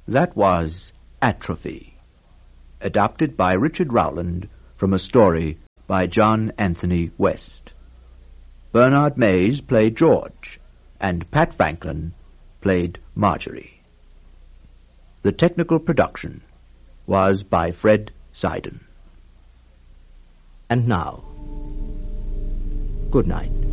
That was Atrophy, adapted by Richard Rowland from a story by John Anthony West. Bernard Mays played George, and Pat Franklin played Marjorie. The technical production was by Fred Seiden. And now, good night.